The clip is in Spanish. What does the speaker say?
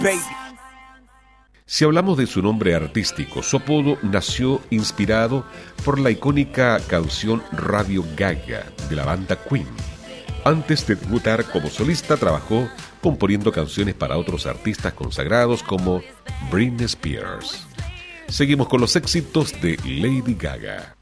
Si hablamos de su nombre artístico, su apodo nació inspirado por la icónica canción Radio Gaga de la banda Queen. Antes de debutar como solista, trabajó componiendo canciones para otros artistas consagrados como Britney Spears. Seguimos con los éxitos de Lady Gaga.